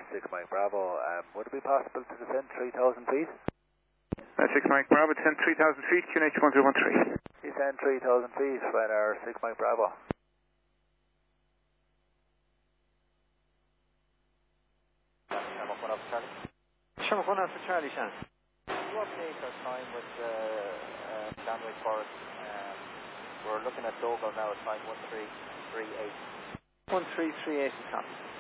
6 Mike Bravo. Would it be possible to descend 3,000 feet? 6 Mike Bravo, descend 3,000 feet, QNH 1013. Descend 3,000 feet, radar 6 Mike Bravo. Shamrock 1 up for Charlie. Shamrock 1 Alpha Charlie, Shan. You update our time with Danway Forest. We're looking at Dogal now at time 1338. 1338 is